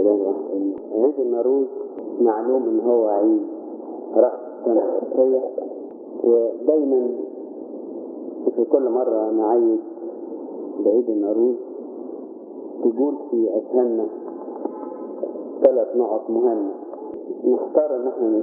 عيد النوروز معلوم ان هو عيد رأس السنة الفطرية، ودايما في كل مرة نعيد بعيد النوروز تقول في أذهاننا 3 نقط مهمة نختار ان احنا